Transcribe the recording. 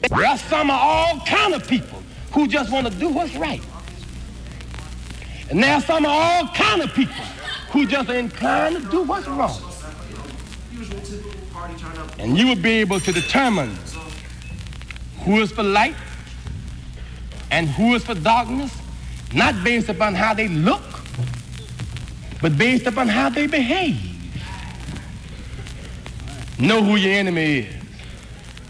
There are some of all kind of people who just want to do what's right. And there are some of all kind of people who just are inclined to do what's wrong. And you will be able to determine who is for light and who is for darkness, not based upon how they look, but based upon how they behave. Know who your enemy is.